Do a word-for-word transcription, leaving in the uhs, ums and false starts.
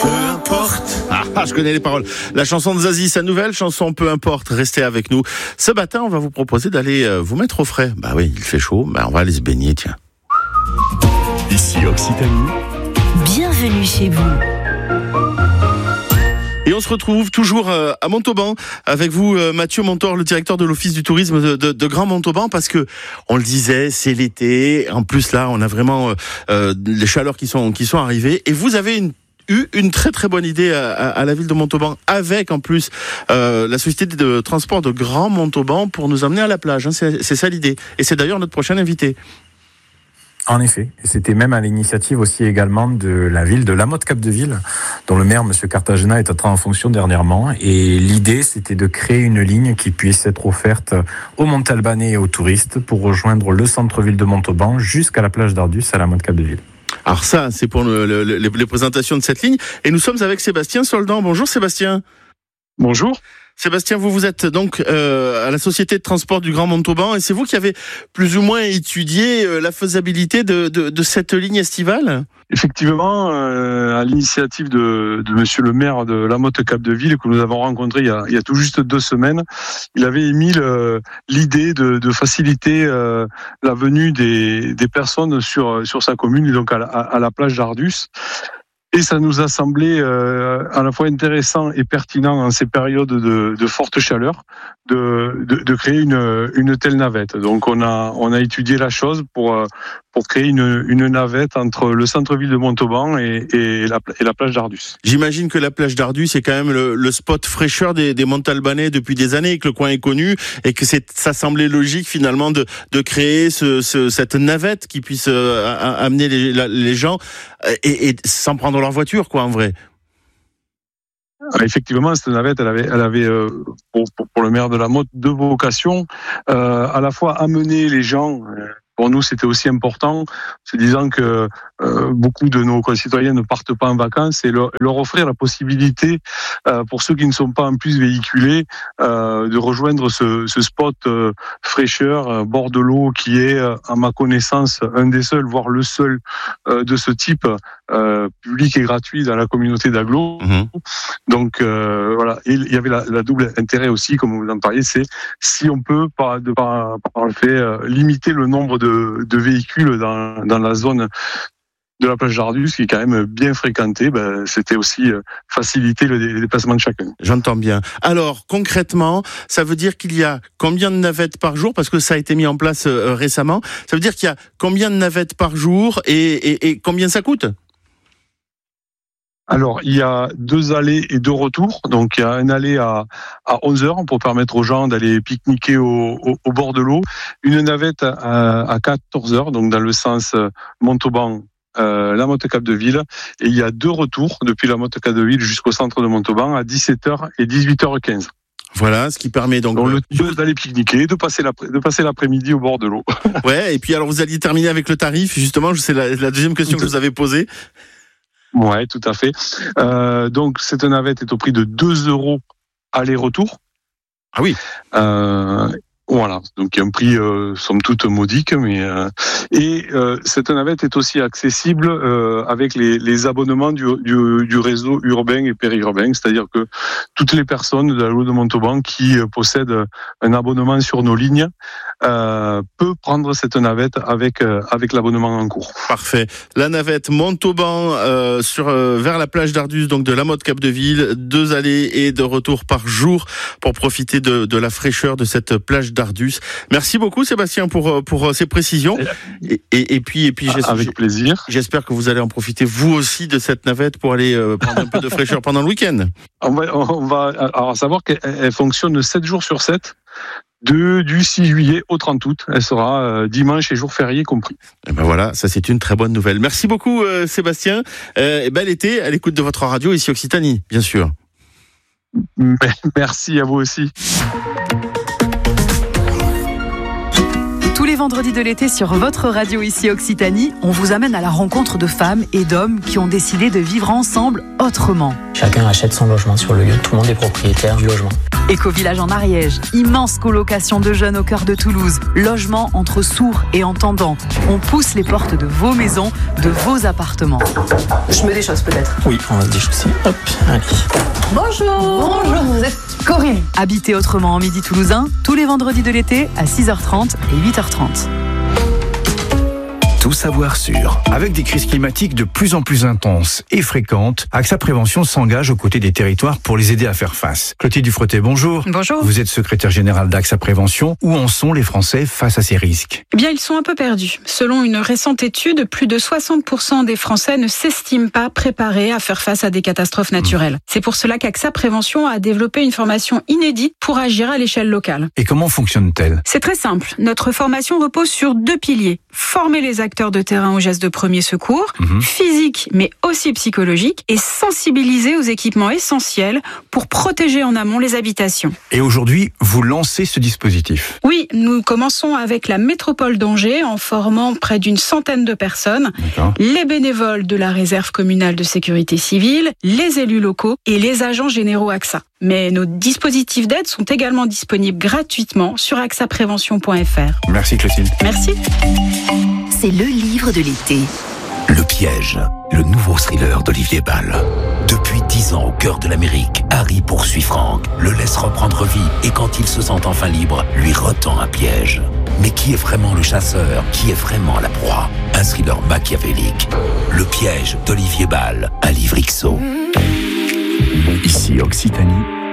peu importe. Ah, je connais les paroles. La chanson de Zazie, sa nouvelle chanson Peu importe, restez avec nous. Ce matin, on va vous proposer d'aller vous mettre au frais. Bah oui, il fait chaud, bah on va aller se baigner, tiens. Ici Occitanie. Bienvenue chez vous. Et on se retrouve toujours à Montauban avec vous, Mathieu Montor, le directeur de l'Office du tourisme de, de, de Grand Montauban, parce que on le disait, c'est l'été. En plus là, on a vraiment euh, les chaleurs qui sont qui sont arrivées. Et vous avez une eu une très très bonne idée à, à, à la ville de Montauban, avec en plus euh, la société de transport de Grand Montauban pour nous emmener à la plage. Hein. C'est, c'est ça l'idée. Et c'est d'ailleurs notre prochain invité. En effet, et c'était même à l'initiative aussi également de la ville de La Motte-Capdeville, dont le maire, monsieur Cartagena, est entré en fonction dernièrement. Et l'idée, c'était de créer une ligne qui puisse être offerte aux Montalbanais et aux touristes pour rejoindre le centre-ville de Montauban jusqu'à la plage d'Ardus à La Motte-Capdeville. Alors ça, c'est pour le, le, les, les présentations de cette ligne. Et nous sommes avec Sébastien Soldan. Bonjour Sébastien. Bonjour. Sébastien, vous vous êtes donc euh, à la société de transport du Grand Montauban et c'est vous qui avez plus ou moins étudié euh, la faisabilité de, de, de cette ligne estivale ? Effectivement, euh, à l'initiative de, de monsieur le maire de La Motte-Capdeville, que nous avons rencontré il y a, il y a tout juste deux semaines, il avait émis le, l'idée de, de faciliter euh, la venue des, des personnes sur, sur sa commune, et donc à la, à la plage d'Ardus. Et ça nous a semblé euh, à la fois intéressant et pertinent en ces périodes de, de forte chaleur de, de, de créer une, une telle navette. Donc on a, on a étudié la chose pour, pour créer une, une navette entre le centre-ville de Montauban et, et, la, et la plage d'Ardus. J'imagine que la plage d'Ardus est quand même le, le spot fraîcheur des, des Montalbanais depuis des années, et que le coin est connu et que c'est, ça semblait logique finalement de, de créer ce, ce, cette navette qui puisse euh, amener les, les gens et, et sans prendre leur voiture, quoi, en vrai. Effectivement, cette navette, elle avait, elle avait euh, pour, pour, pour le maire de La Motte deux vocations, euh, à la fois amener les gens. Euh, Pour nous, c'était aussi important, se disant que euh, beaucoup de nos concitoyens ne partent pas en vacances, et leur, leur offrir la possibilité, euh, pour ceux qui ne sont pas en plus véhiculés, euh, de rejoindre ce, ce spot euh, fraîcheur, euh, bord de l'eau, qui est, euh, à ma connaissance, un des seuls, voire le seul euh, de ce type, euh, public et gratuit dans la communauté d'Aglo. Mmh. Donc euh, voilà, et il y avait la, la double intérêt aussi, comme vous en parliez, c'est si on peut, par, de, par, par le fait, euh, limiter le nombre de De, de véhicules dans, dans la zone de la plage d'Ardus, qui est quand même bien fréquentée, ben, c'était aussi faciliter le, le déplacement de chacun. J'entends bien. Alors, concrètement, ça veut dire qu'il y a combien de navettes par jour ? Parce que ça a été mis en place euh, récemment. Ça veut dire qu'il y a combien de navettes par jour et, et, et combien ça coûte ? Alors, il y a deux allées et deux retours. Donc, il y a un aller à, à onze heures pour permettre aux gens d'aller pique-niquer au, au, au bord de l'eau. Une navette à, à quatorze heures, donc dans le sens Montauban, euh, La Motte-Capdeville. Et il y a deux retours depuis La Motte-Capdeville jusqu'au centre de Montauban à dix-sept heures et dix-huit heures quinze. Voilà, ce qui permet donc, donc le tout d'aller pique-niquer, de passer, de passer l'après-midi au bord de l'eau. Ouais, et puis alors vous alliez terminer avec le tarif, justement, c'est la, la deuxième question que je vous avais posée. Ouais, tout à fait. Euh, donc, cette navette est au prix de deux euros aller-retour. Ah oui. Euh, voilà. Donc, il y a un prix, euh, somme toute, modique, mais, euh, et, euh, cette navette est aussi accessible, euh, avec les, les abonnements du, du, du réseau urbain et périurbain. C'est-à-dire que toutes les personnes de la Loi de Montauban qui euh, possèdent un abonnement sur nos lignes, euh, peut prendre cette navette avec, euh, avec l'abonnement en cours. Parfait. La navette Montauban, euh, sur, euh, vers la plage d'Ardus, donc de La Motte-Capdeville, deux allées et deux retours par jour pour profiter de, de la fraîcheur de cette plage d'Ardus. Merci beaucoup Sébastien pour, pour ces précisions. Et, et, et puis, et puis avec plaisir. J'espère que vous allez en profiter vous aussi de cette navette pour aller euh, prendre un peu de fraîcheur pendant le week-end. On va, on va alors savoir qu'elle fonctionne sept jours sur sept. De, du six juillet au trente août. Elle sera euh, dimanche et jour férié compris. Et ben voilà, ça c'est une très bonne nouvelle. Merci beaucoup euh, Sébastien. Euh, et bel été à l'écoute de votre radio ici Occitanie, bien sûr. Merci à vous aussi. Tous les vendredis de l'été sur votre radio ici Occitanie, on vous amène à la rencontre de femmes et d'hommes qui ont décidé de vivre ensemble autrement. Chacun achète son logement sur le lieu, tout le monde est propriétaire du logement. Éco-village en Ariège, immense colocation de jeunes au cœur de Toulouse, logement entre sourds et entendants. On pousse les portes de vos maisons, de vos appartements. Je me déchausse peut-être. Oui, on va se déchausser. Hop, allez. Bonjour. Bonjour, vous êtes Corinne. Habitez autrement en Midi toulousain, tous les vendredis de l'été à six heures trente et huit heures trente. Tout savoir sur. Avec des crises climatiques de plus en plus intenses et fréquentes, AXA Prévention s'engage aux côtés des territoires pour les aider à faire face. Clotilde Dufretet, bonjour. Bonjour. Vous êtes secrétaire générale d'AXA Prévention. Où en sont les Français face à ces risques ? Eh bien, ils sont un peu perdus. Selon une récente étude, plus de soixante pour cent des Français ne s'estiment pas préparés à faire face à des catastrophes naturelles. Mmh. C'est pour cela qu'AXA Prévention a développé une formation inédite pour agir à l'échelle locale. Et comment fonctionne-t-elle ? C'est très simple. Notre formation repose sur deux piliers. Former les acteurs de terrain aux gestes de premier secours, mmh. physique mais aussi psychologique, et sensibiliser aux équipements essentiels pour protéger en amont les habitations. Et aujourd'hui, vous lancez ce dispositif ? Oui, nous commençons avec la métropole d'Angers en formant près d'une centaine de personnes, D'accord. les bénévoles de la réserve communale de sécurité civile, les élus locaux et les agents généraux AXA. Mais nos dispositifs d'aide sont également disponibles gratuitement sur axa prévention point f r. Merci Clotilde. Merci. C'est le livre de l'été. Le piège, le nouveau thriller d'Olivier Bal. Depuis dix ans au cœur de l'Amérique, Harry poursuit Frank, le laisse reprendre vie et quand il se sent enfin libre, lui retend un piège. Mais qui est vraiment le chasseur ? Qui est vraiment la proie ? Un thriller machiavélique. Le piège d'Olivier Bal, un livre X O. Ici Occitanie.